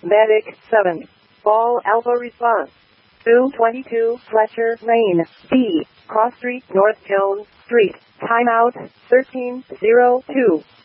Medic 7. Ball Alpha response. 222 Fletcher Lane, B. Cross Street, North Jones Street. Timeout 13:02.